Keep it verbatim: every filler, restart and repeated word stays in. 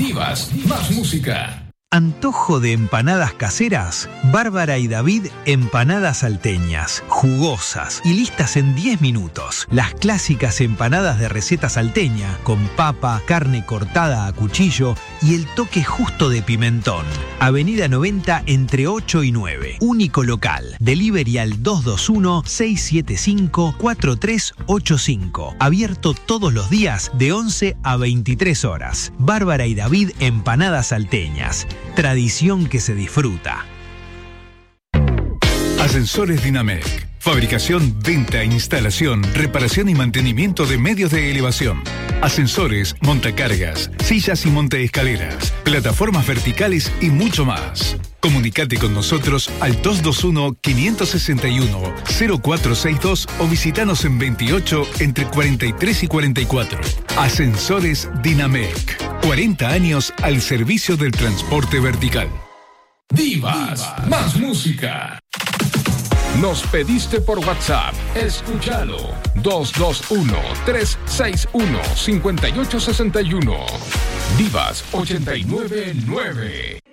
Divas, más música. ¿Antojo de empanadas caseras? Bárbara y David, empanadas salteñas, jugosas y listas en diez minutos. Las clásicas empanadas de receta salteña, con papa, carne cortada a cuchillo y el toque justo de pimentón. Avenida noventa entre ocho y nueve. Único local. Delivery al dos dos uno, seis siete cinco, cuatro tres ocho cinco. Abierto todos los días de once a veintitrés horas. Bárbara y David, empanadas salteñas. Tradición que se disfruta. Ascensores Dinamec. Fabricación, venta, instalación, reparación y mantenimiento de medios de elevación. Ascensores, montacargas, sillas y montaescaleras, plataformas verticales y mucho más. Comunicate con nosotros al dos dos uno, cinco seis uno, cero cuatro seis dos o visitanos en veintiocho entre cuarenta y tres y cuarenta y cuatro. Ascensores Dinamec. cuarenta años al servicio del transporte vertical. Divas, Divas, más música. Nos pediste por WhatsApp. Escúchalo. dos dos uno, tres seis uno, cinco ocho seis uno. Divas ochenta y nueve nueve.